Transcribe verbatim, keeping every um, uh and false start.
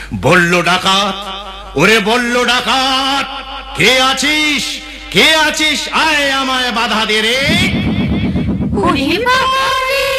বলল ডাকাত, ওরে বলল ডাকাত, কে আছিস, কে আছিস, আয় আমায় বাধা দে রে। ওরে বাবা,